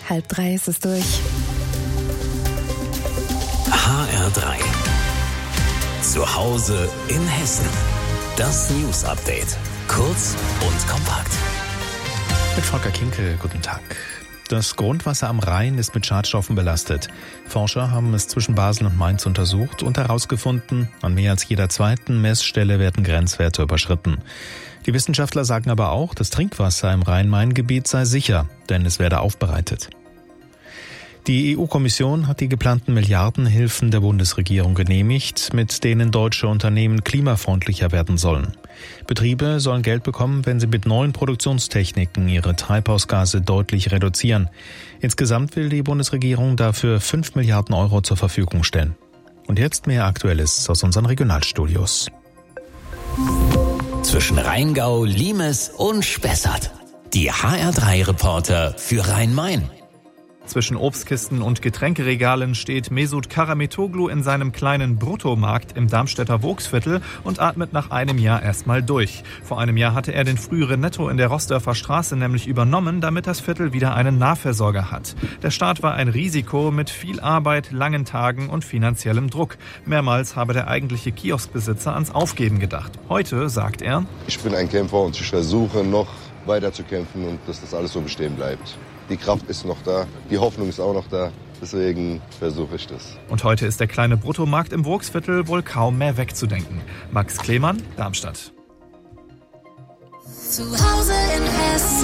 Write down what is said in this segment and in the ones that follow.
2:30 ist es durch. HR3. Zu Hause in Hessen. Das News Update. Kurz und kompakt. Mit Volker Kinkel, guten Tag. Das Grundwasser am Rhein ist mit Schadstoffen belastet. Forscher haben es zwischen Basel und Mainz untersucht und herausgefunden, an mehr als jeder zweiten Messstelle werden Grenzwerte überschritten. Die Wissenschaftler sagen aber auch, das Trinkwasser im Rhein-Main-Gebiet sei sicher, denn es werde aufbereitet. Die EU-Kommission hat die geplanten Milliardenhilfen der Bundesregierung genehmigt, mit denen deutsche Unternehmen klimafreundlicher werden sollen. Betriebe sollen Geld bekommen, wenn sie mit neuen Produktionstechniken ihre Treibhausgase deutlich reduzieren. Insgesamt will die Bundesregierung dafür 5 Milliarden Euro zur Verfügung stellen. Und jetzt mehr Aktuelles aus unseren Regionalstudios. Zwischen Rheingau, Limes und Spessart. Die HR3-Reporter für Rhein-Main. Zwischen Obstkisten und Getränkeregalen steht Mesut Karametoglu in seinem kleinen Bruttomarkt im Darmstädter Vogtsviertel und atmet nach einem Jahr erstmal durch. Vor einem Jahr hatte er den früheren Netto in der Rossdörfer Straße nämlich übernommen, damit das Viertel wieder einen Nahversorger hat. Der Start war ein Risiko mit viel Arbeit, langen Tagen und finanziellem Druck. Mehrmals habe der eigentliche Kioskbesitzer ans Aufgeben gedacht. Heute sagt er: Ich bin ein Kämpfer und ich versuche noch weiter zu kämpfen und dass das alles so bestehen bleibt. Die Kraft ist noch da, die Hoffnung ist auch noch da, deswegen versuche ich das. Und heute ist der kleine Bruttomarkt im Vogtsviertel wohl kaum mehr wegzudenken. Max Klemann, Darmstadt. Zu Hause in Hessen.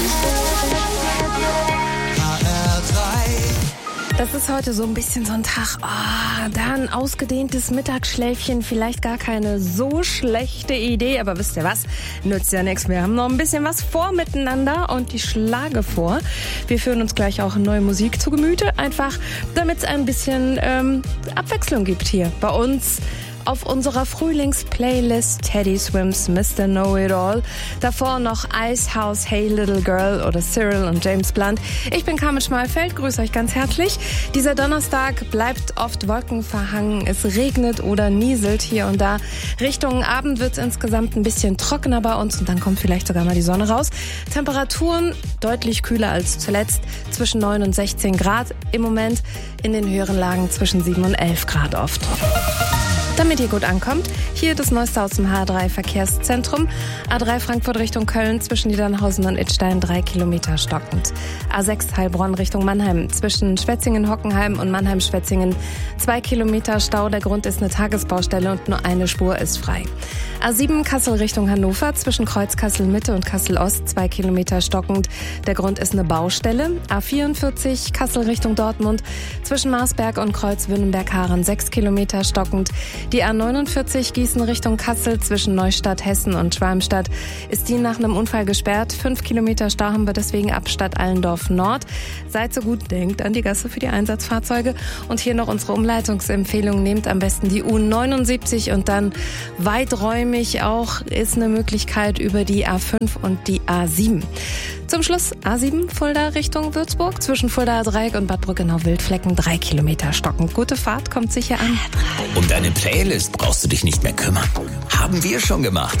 Das ist heute so ein bisschen so ein Tag, da ein ausgedehntes Mittagsschläfchen, vielleicht gar keine so schlechte Idee, aber wisst ihr was, nützt ja nichts. Wir haben noch ein bisschen was vor miteinander und ich schlage vor, wir führen uns gleich auch neue Musik zu Gemüte, einfach damit es ein bisschen Abwechslung gibt hier bei uns. Auf unserer Frühlings-Playlist Teddy Swims Mr. Know-It-All. Davor noch Icehouse, Hey Little Girl oder Cyril und James Blunt. Ich bin Carmen Schmalfeld, grüße euch ganz herzlich. Dieser Donnerstag bleibt oft wolkenverhangen. Es regnet oder nieselt hier und da. Richtung Abend wird es insgesamt ein bisschen trockener bei uns und dann kommt vielleicht sogar mal die Sonne raus. Temperaturen deutlich kühler als zuletzt, zwischen 9 und 16 Grad. Im Moment in den höheren Lagen zwischen 7 und 11 Grad oft. Damit ihr gut ankommt, hier das Neueste aus dem H3 Verkehrszentrum. A3 Frankfurt Richtung Köln zwischen Niedernhausen und Idstein 3 Kilometer stockend. A6 Heilbronn Richtung Mannheim zwischen Schwetzingen-Hockenheim und Mannheim-Schwetzingen 2 Kilometer Stau. Der Grund ist eine Tagesbaustelle und nur eine Spur ist frei. A7 Kassel Richtung Hannover zwischen Kreuz Kassel-Mitte und Kassel-Ost 2 Kilometer stockend. Der Grund ist eine Baustelle. A44 Kassel Richtung Dortmund zwischen Marsberg und Kreuz Wünnenberg-Haren 6 Kilometer stockend. Die A49 Gießen Richtung Kassel zwischen Neustadt, Hessen und Schwalmstadt ist die nach einem Unfall gesperrt. 5 Kilometer Stau haben wir deswegen ab Stadt Allendorf Nord. Seid so gut, denkt an die Gasse für die Einsatzfahrzeuge. Und hier noch unsere Umleitungsempfehlung. Nehmt am besten die U79 und dann weiträumig auch ist eine Möglichkeit über die A5 und die A7. Zum Schluss A7 Fulda Richtung Würzburg zwischen Fuldaer Dreieck und Bad Brückenau-Wildflecken 3 Kilometer stockend. Gute Fahrt, kommt sicher an. Um deine Playlist brauchst du dich nicht mehr kümmern. Haben wir schon gemacht.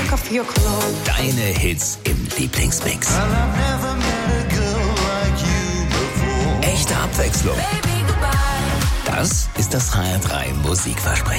Deine Hits im Lieblingsmix. Echte Abwechslung. Das ist das HR3 Musikversprechen.